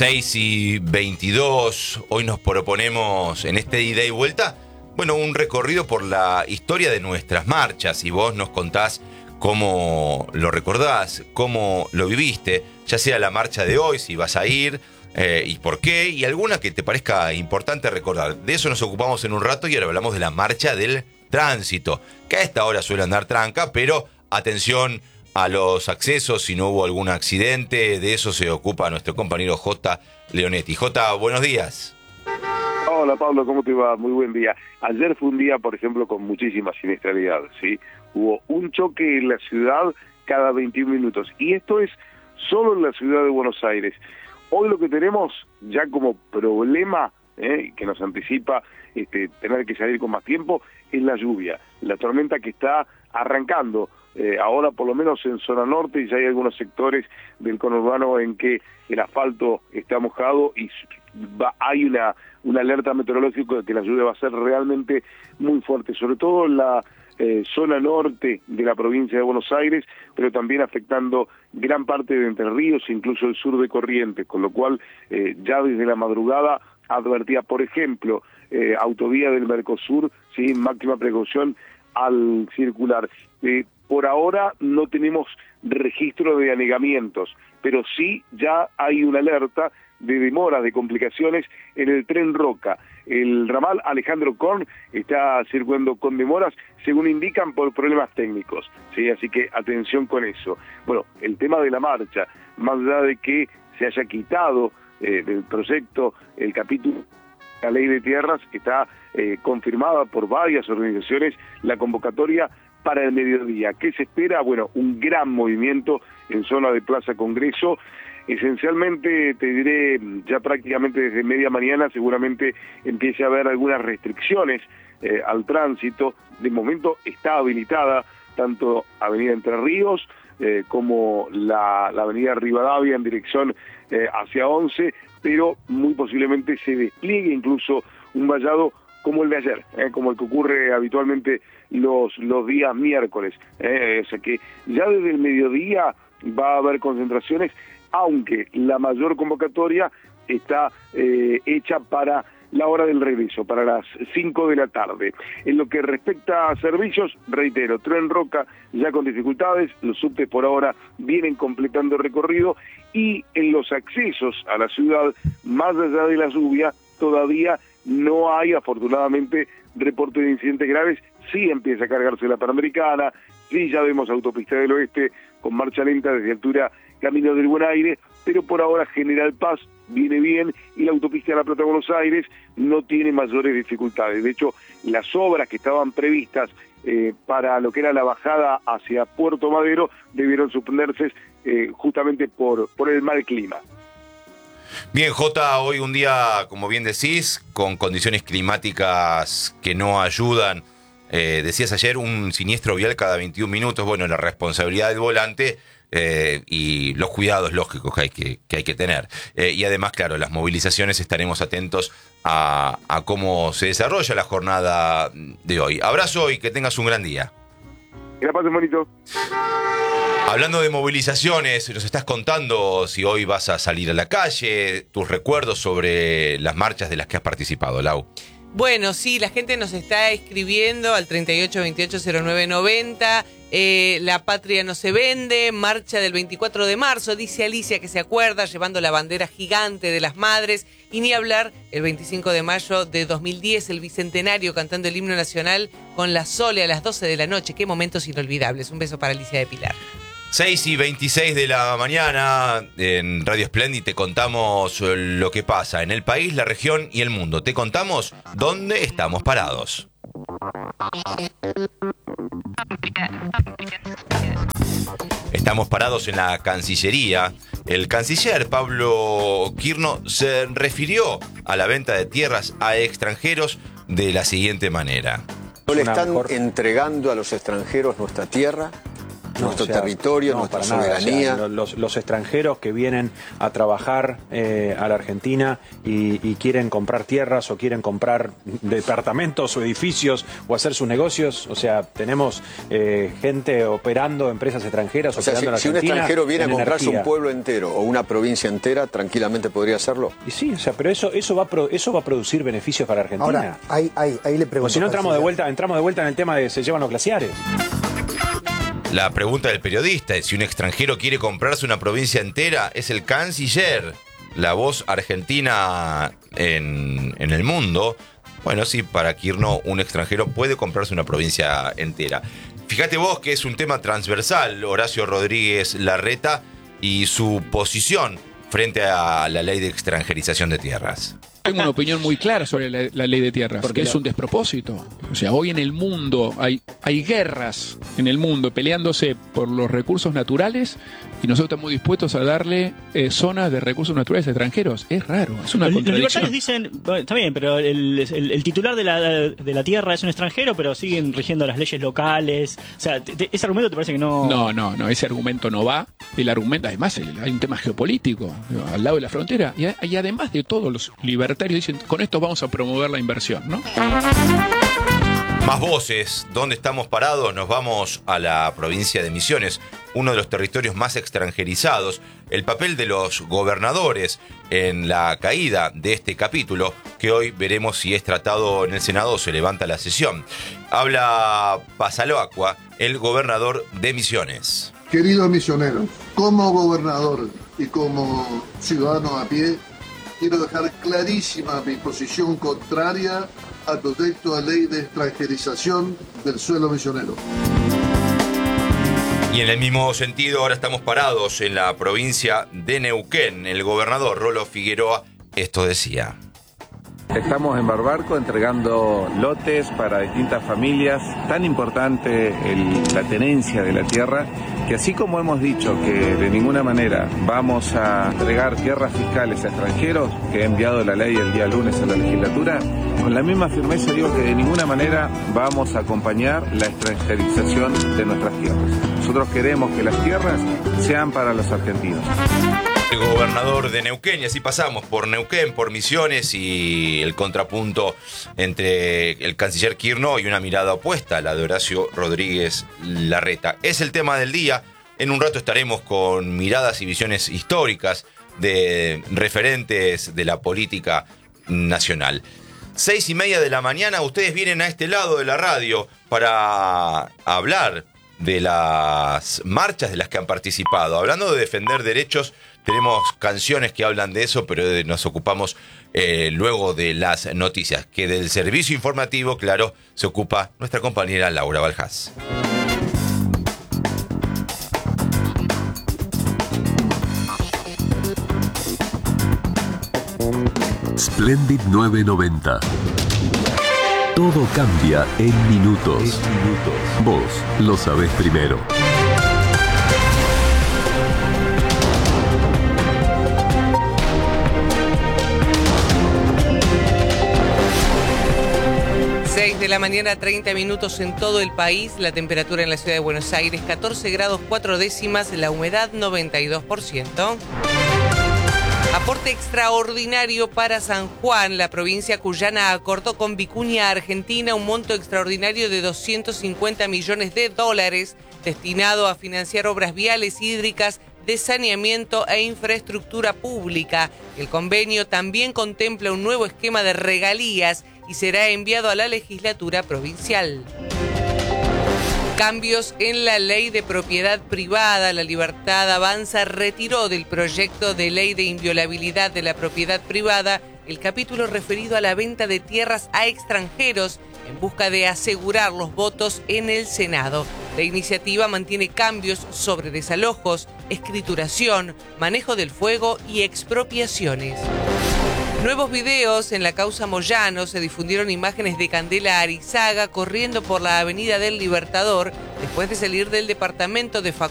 6:22, hoy nos proponemos en este ida y vuelta, bueno, un recorrido por la historia de nuestras marchas y vos nos contás cómo lo recordás, cómo lo viviste, ya sea la marcha de hoy, si vas a ir y por qué, y alguna que te parezca importante recordar. De eso nos ocupamos en un rato y ahora hablamos de la marcha del tránsito, que a esta hora suele andar tranca, pero atención a los accesos, si no hubo algún accidente, de eso se ocupa nuestro compañero J. Leonetti. J, buenos días. Hola Pablo, ¿cómo te va? Muy buen día. Ayer fue un día, por ejemplo, con muchísima siniestralidad, ¿sí? Hubo un choque en la ciudad cada 21 minutos, y esto es solo en la ciudad de Buenos Aires. Hoy lo que tenemos ya como problema, que nos anticipa tener que salir con más tiempo, es la lluvia, la tormenta que está arrancando. Ahora por lo menos en zona norte ya hay algunos sectores del conurbano en que el asfalto está mojado y hay una alerta meteorológica de que la lluvia va a ser realmente muy fuerte, sobre todo en la zona norte de la provincia de Buenos Aires, pero también afectando gran parte de Entre Ríos, incluso el sur de Corrientes, con lo cual ya desde la madrugada advertía, por ejemplo, autovía del Mercosur, ¿sí? Máxima precaución al circular. Por ahora no tenemos registro de anegamientos, pero sí ya hay una alerta de demoras, de complicaciones en el tren Roca. El ramal Alejandro Korn está circulando con demoras, según indican, por problemas técnicos, ¿sí? Así que atención con eso. Bueno, el tema de la marcha, más allá de que se haya quitado del proyecto el capítulo la ley de tierras, está confirmada por varias organizaciones la convocatoria para el mediodía. ¿Qué se espera? Bueno, un gran movimiento en zona de Plaza Congreso. Esencialmente, te diré, ya prácticamente desde media mañana seguramente empiece a haber algunas restricciones al tránsito. De momento está habilitada tanto Avenida Entre Ríos como la Avenida Rivadavia en dirección hacia 11, pero muy posiblemente se despliegue incluso un vallado como el de ayer, como el que ocurre habitualmente los días miércoles. O sea que ya desde el mediodía va a haber concentraciones, aunque la mayor convocatoria está hecha para la hora del regreso, para las 5 de la tarde. En lo que respecta a servicios, reitero, Tren Roca ya con dificultades, los subtes por ahora vienen completando el recorrido, y en los accesos a la ciudad, más allá de la lluvia, todavía no hay, afortunadamente, reporte de incidentes graves. Sí empieza a cargarse la Panamericana, sí ya vemos Autopista del Oeste con marcha lenta desde altura Camino del Buen Aire, pero por ahora General Paz viene bien y la Autopista de La Plata Buenos Aires no tiene mayores dificultades. De hecho, las obras que estaban previstas para lo que era la bajada hacia Puerto Madero debieron suspenderse justamente por el mal clima. Bien, Jota, hoy un día, como bien decís, con condiciones climáticas que no ayudan. Decías ayer un siniestro vial cada 21 minutos. Bueno, la responsabilidad del volante y los cuidados lógicos que hay que tener. Y además, claro, las movilizaciones, estaremos atentos a cómo se desarrolla la jornada de hoy. Abrazo y que tengas un gran día. Que la pasen bonito. Hablando de movilizaciones, nos estás contando si hoy vas a salir a la calle, tus recuerdos sobre las marchas de las que has participado, Lau. Bueno, sí, la gente nos está escribiendo al 38280990. La patria no se vende, marcha del 24 de marzo, dice Alicia que se acuerda, llevando la bandera gigante de las madres, y ni hablar el 25 de mayo de 2010, el bicentenario, cantando el himno nacional con la Sole a las 12 de la noche. Qué momentos inolvidables. Un beso para Alicia de Pilar. 6:26 de la mañana en Radio Splendid te contamos lo que pasa en el país, la región y el mundo. Te contamos dónde estamos parados. Estamos parados en la Cancillería. El canciller Pablo Quirno se refirió a la venta de tierras a extranjeros de la siguiente manera. No le están entregando a los extranjeros nuestra tierra. nuestro territorio, nuestra soberanía. Los extranjeros que vienen a trabajar a la Argentina y quieren comprar tierras o quieren comprar departamentos o edificios o hacer sus negocios, o sea, tenemos gente operando, empresas extranjeras operando en la Argentina. Si un extranjero viene a comprarse energía. un pueblo entero o una provincia entera, tranquilamente podría hacerlo. Y sí, o sea, pero eso va a producir beneficios para la Argentina. Ahora, ahí le pregunto. O si no entramos de vuelta en el tema de se llevan los glaciares. La pregunta del periodista es si un extranjero quiere comprarse una provincia entera. Es el canciller, la voz argentina en el mundo. Bueno, sí, para Kirchner un extranjero puede comprarse una provincia entera. Fíjate vos que es un tema transversal, Horacio Rodríguez Larreta y su posición frente a la ley de extranjerización de tierras. Tengo una opinión muy clara sobre la ley de tierras, porque es un despropósito. O sea, hoy en el mundo hay guerras en el mundo peleándose por los recursos naturales y nosotros estamos dispuestos a darle zonas de recursos naturales a extranjeros. Es raro, es una contradicción. Los libertarios dicen, bueno, está bien, pero el titular de la tierra es un extranjero, pero siguen rigiendo las leyes locales. O sea, ese argumento te parece que no... No, ese argumento no va. El argumento, además, hay un tema geopolítico al lado de la frontera. Y además de todo, los libertarios dicen, con esto vamos a promover la inversión, ¿no? Más voces. ¿Dónde estamos parados? Nos vamos a la provincia de Misiones, uno de los territorios más extranjerizados. El papel de los gobernadores en la caída de este capítulo, que hoy veremos si es tratado en el Senado o se levanta la sesión. Habla Pasaloacqua, el gobernador de Misiones. Queridos misioneros, como gobernador y como ciudadano a pie, quiero dejar clarísima mi posición contraria al proyecto de ley de extranjerización del suelo misionero. Y en el mismo sentido, ahora estamos parados en la provincia de Neuquén. El gobernador Rolo Figueroa esto decía. Estamos en Barbarco entregando lotes para distintas familias. Tan importante la tenencia de la tierra, que así como hemos dicho que de ninguna manera vamos a entregar tierras fiscales a extranjeros, que ha enviado la ley el día lunes a la legislatura, con la misma firmeza digo que de ninguna manera vamos a acompañar la extranjerización de nuestras tierras. Nosotros queremos que las tierras sean para los argentinos. El gobernador de Neuquén, y así pasamos por Neuquén, por Misiones y el contrapunto entre el canciller Kirchner y una mirada opuesta, la de Horacio Rodríguez Larreta. Es el tema del día. En un rato estaremos con miradas y visiones históricas de referentes de la política nacional. 6:30 de la mañana, ustedes vienen a este lado de la radio para hablar de las marchas de las que han participado. Hablando de defender derechos, tenemos canciones que hablan de eso, pero nos ocupamos luego de las noticias, que del servicio informativo, claro, se ocupa nuestra compañera Laura Baljás. Splendid 990. Todo cambia en minutos. Vos lo sabés primero. De la mañana, 30 minutos en todo el país. La temperatura en la ciudad de Buenos Aires, 14 grados 4 décimas, la humedad 92%. Aporte extraordinario para San Juan. La provincia cuyana acordó con Vicuña Argentina un monto extraordinario de $250 millones destinado a financiar obras viales, hídricas, de saneamiento e infraestructura pública. El convenio también contempla un nuevo esquema de regalías y será enviado a la legislatura provincial. Cambios en la ley de propiedad privada. La Libertad Avanza retiró del proyecto de ley de inviolabilidad de la propiedad privada el capítulo referido a la venta de tierras a extranjeros en busca de asegurar los votos en el Senado. La iniciativa mantiene cambios sobre desalojos, escrituración, manejo del fuego y expropiaciones. Nuevos videos en la causa Moyano. Se difundieron imágenes de Candela Arizaga corriendo por la Avenida del Libertador después de salir del departamento de